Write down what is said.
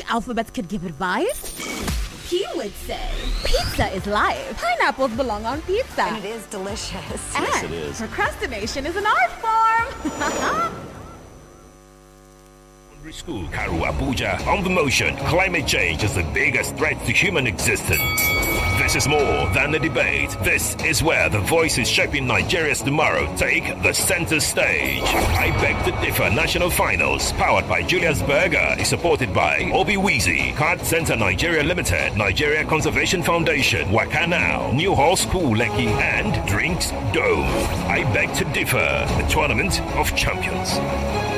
alphabet could give advice, he would say, pizza is life. Pineapples belong on pizza. And it is delicious. And Yes, it is. procrastination is an art form. School, Karu Abuja, on the motion. Climate change is the biggest threat to human existence. This is more than a debate. This is where the voices shaping Nigeria's tomorrow take the center stage. I Beg to Differ National Finals, powered by Julius Berger, is supported by Obi Weezy, Card Center Nigeria Limited, Nigeria Conservation Foundation, Wakanao, New Hall School Lekki, and Drinks Dome. I Beg to Differ, the Tournament of Champions.